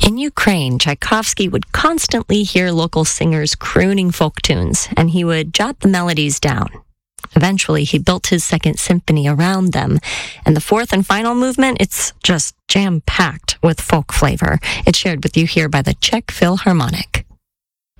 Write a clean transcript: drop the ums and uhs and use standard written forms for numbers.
In Ukraine, Tchaikovsky would constantly hear local singers crooning folk tunes, and he would jot the melodies down. Eventually, he built his second symphony around them, and the fourth and final movement, it's just jam-packed with folk flavor. It's shared with you here by the Czech Philharmonic.